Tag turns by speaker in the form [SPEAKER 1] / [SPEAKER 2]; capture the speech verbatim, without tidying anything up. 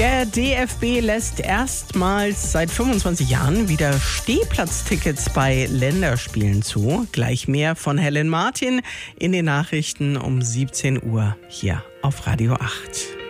[SPEAKER 1] Der D F B lässt erstmals seit fünfundzwanzig Jahren wieder Stehplatztickets bei Länderspielen zu. Gleich mehr von Helen Martin in den Nachrichten um siebzehn Uhr hier auf Radio acht.